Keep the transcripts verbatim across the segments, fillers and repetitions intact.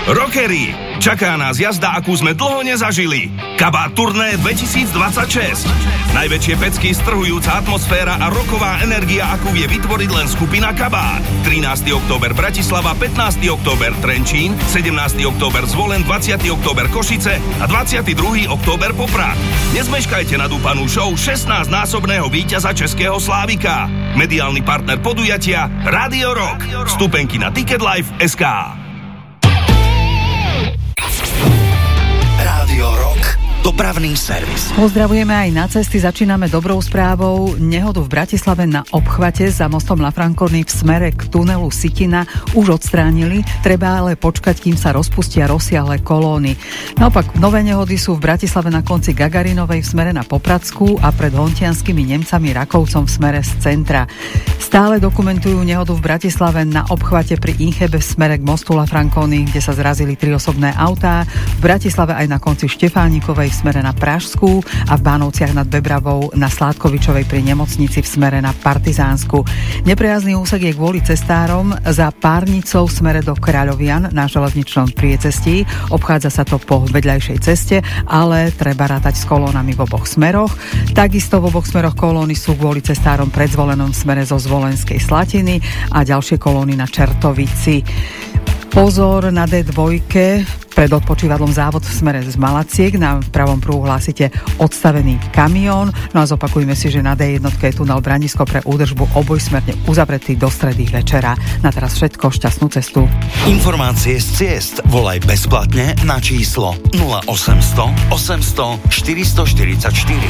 Rockery! Čaká nás jazda, akú sme dlho nezažili. Kabát turné dvetisícdvadsaťšesť. Najväčšie pecky, strhujúca atmosféra a rocková energia, akú vie vytvoriť len skupina Kabát. trinásteho október Bratislava, pätnásteho október Trenčín, sedemnásteho október Zvolen, dvadsiateho október Košice a dvadsiateho druhého október Poprad. Nezmeškajte na dúpanú show šestnásťnásobného víťaza Českého Slávika. Mediálny partner podujatia Radio Rock. Vstupenky na Ticketlife bodka es ká. Rádio Rock. Dopravný servis. Pozdravujeme aj na cesty. Začíname dobrou správou. Nehodu v Bratislave na obchvate za mostom La Franconi v smere k tunelu Sitina už odstránili. Treba ale počkať, kým sa rozpustia rozsiahle kolóny. Naopak, nové nehody sú v Bratislave na konci Gagarinovej v smere na Popradskú a pred hontianskými Nemcami Rakovcom v smere z centra. Stále dokumentujú nehodu v Bratislave na obchvate pri Inchebe v smere k mostu La Franconi, kde sa zrazili tri osobné autá. V Bratislave aj na konci Štefánikovej v smere na Pražskú a v Bánovciach nad Bebravou na Sládkovičovej pri nemocnici v smere na Partizánsku. Neprejazný úsek je kvôli cestárom za Párnicou v smere do Kráľovian na železničnom priecestí. Obchádza sa to po vedľajšej ceste, ale treba rátať s kolónami v oboch smeroch. Takisto v oboch smeroch kolóny sú kvôli cestárom pred Zvolenom v smere zo Zvolenskej Slatiny a ďalšie kolóny na Čertovici. Pozor na dé dva, pred odpočívadlom Závod v smere z Malaciek. Na pravom prúhu hlásite odstavený kamión. No a zopakujme si, že na dé jedna je tunel Branisko pre údržbu obojsmerne uzavretý do stredy večera. Na teraz všetko, šťastnú cestu. Informácie z ciest volaj bezplatne na číslo nula osemsto osemsto štyristoštyridsaťštyri.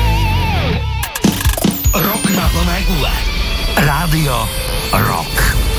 Rock na plné gule. Rádio Rock.